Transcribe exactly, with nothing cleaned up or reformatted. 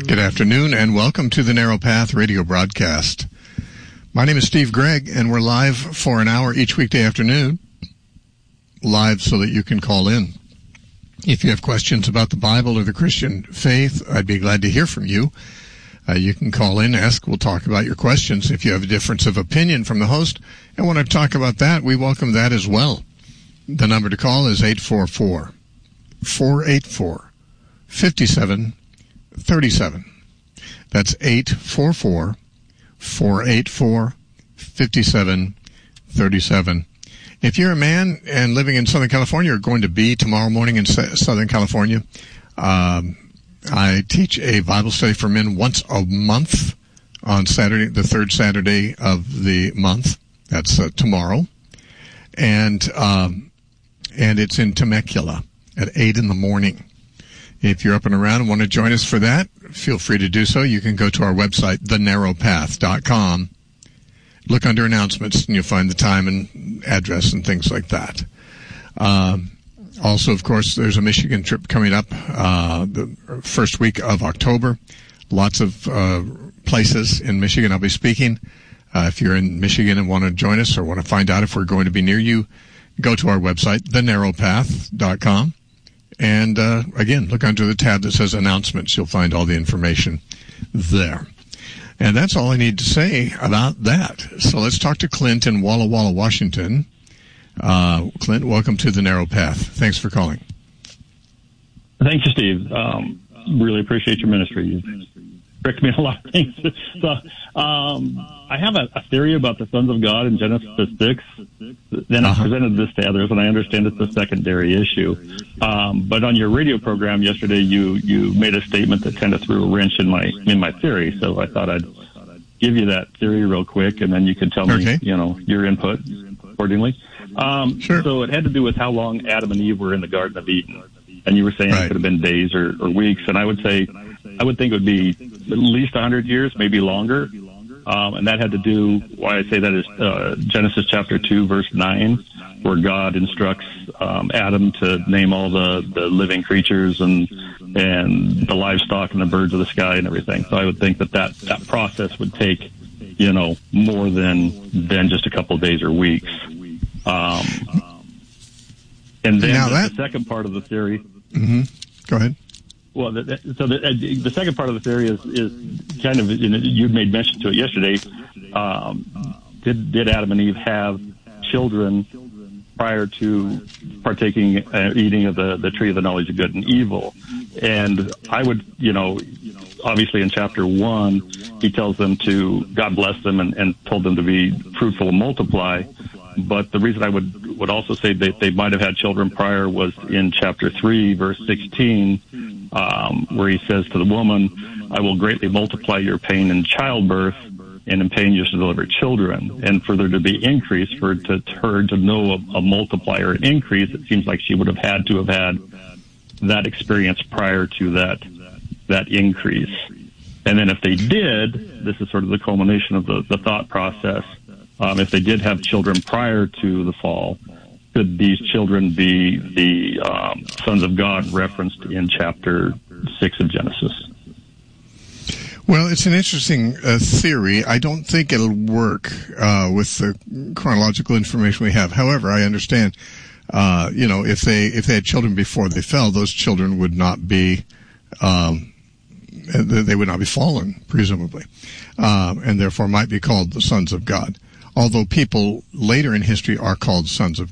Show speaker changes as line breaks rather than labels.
Good afternoon, and welcome to the Narrow Path radio broadcast. My name is Steve Gregg, and we're live for an hour each weekday afternoon, live so that you can call in. If you have questions about the Bible or the Christian faith, I'd be glad to hear from you. Uh, you can call in, ask, we'll talk about your questions. If you have a difference of opinion from the host and want to talk about that, we welcome that as well. The number to call is eight four four, four eight four, five seven three seven. That's eight four four, four eight four, five seven three seven. If you're a man and living in Southern California or going to be tomorrow morning in Southern California, um, I teach a Bible study for men once a month on Saturday, the third Saturday of the month. That's uh, tomorrow. And um, and it's in Temecula at eight in the morning. If you're up and around and want to join us for that, feel free to do so. You can go to our website, the narrow path dot com. Look under announcements, and you'll find the time and address and things like that. Um, also, of course, there's a Michigan trip coming up uh, the first week of October. Lots of uh, places in Michigan I'll be speaking. Uh, if you're in Michigan and want to join us or want to find out if we're going to be near you, go to our website, the narrow path dot com. And, uh, again, look under the tab that says announcements. You'll find all the information there. And that's all I need to say about that. So let's talk to Clint in Walla Walla, Washington. Uh, Clint, welcome to the Narrow Path. Thanks for calling.
Thank you, Steve. Um, really appreciate your ministry. You've corrected me on a lot of things. So, um, I have a, a theory about the sons of God in Genesis six. Then uh-huh. I presented this to others, and I understand it's a secondary issue. Um, but on your radio program yesterday, you, you made a statement that kind of threw a wrench in my in my theory. So I thought I'd give you that theory real quick, and then you can tell
okay.
me, you know, your input accordingly. Um,
sure.
So it had to do with how long Adam and Eve were in the Garden of Eden. And you were saying
right.
it could have been days or, or weeks. And I would say, I would think it would be at least one hundred years, maybe longer. Um, and that had to do, why I say that is uh, Genesis chapter two, verse nine, where God instructs um, Adam to name all the, the living creatures and and the livestock and the birds of the sky and everything. So I would think that that, that process would take, you know, more than than just a couple of days or weeks. Um, and then
now
the,
that,
the second part of the theory.
Mm-hmm. Go ahead.
Well, the, the, so the, the second part of the theory is, is kind of, you know, you made mention to it yesterday. Um, did, did Adam and Eve have children prior to partaking, uh, eating of the, the tree of the knowledge of good and evil? And I would, you know, obviously in chapter one, he tells them to, God bless them and, and told them to be fruitful and multiply. But the reason I would, would also say that they might have had children prior was in chapter three, verse sixteen, um, where he says to the woman, I will greatly multiply your pain in childbirth, and in pain you shall deliver children. And for there to be increase, for to, to her to know a, a multiplier increase, it seems like she would have had to have had that experience prior to that, that increase. And then if they did, this is sort of the culmination of the, the thought process. Um, if they did have children prior to the fall, could these children be the um, sons of God referenced in chapter six of Genesis?
Well, it's an interesting uh, theory. I don't think it'll work uh, with the chronological information we have. However, I understand, uh, you know, if they if they had children before they fell, those children would not be um, they would not be fallen, presumably, uh, and therefore might be called the sons of God. Although people later in history are called sons of